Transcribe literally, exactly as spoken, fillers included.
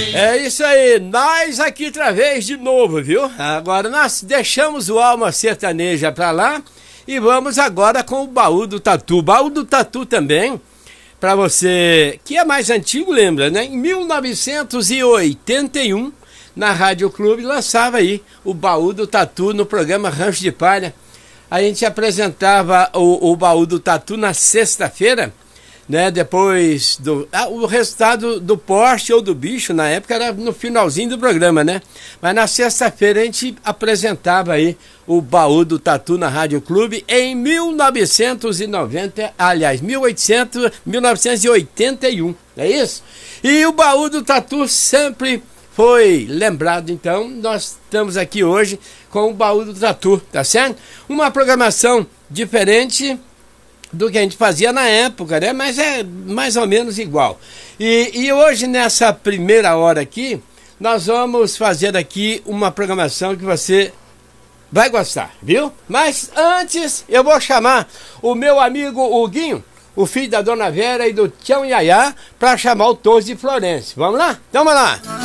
É isso aí, nós aqui outra vez de novo, viu? Agora nós deixamos o Alma Sertaneja pra lá e vamos agora com o Baú do Tatu. O Baú do Tatu também, pra você que é mais antigo, lembra, né? Em mil novecentos e oitenta e um, na Rádio Clube, lançava aí o Baú do Tatu no programa Rancho de Palha. A gente apresentava o, o Baú do Tatu na sexta-feira, né, depois do ah, o resultado do Porsche ou do bicho na época era no finalzinho do programa, né? Mas na sexta-feira a gente apresentava aí o Baú do Tatu na Rádio Clube em mil novecentos e noventa, aliás, mil novecentos e oitenta e um, é isso? E o Baú do Tatu sempre foi lembrado, então nós estamos aqui hoje com o Baú do Tatu, tá certo? Uma programação diferente do que a gente fazia na época, né? Mas é mais ou menos igual. E, e hoje, nessa primeira hora aqui, nós vamos fazer aqui uma programação que você vai gostar, viu? Mas antes, eu vou chamar o meu amigo Huguinho, o filho da Dona Vera e do Tião Iaiá, para chamar o Toso de Florencio. Vamos lá? Então vamos lá!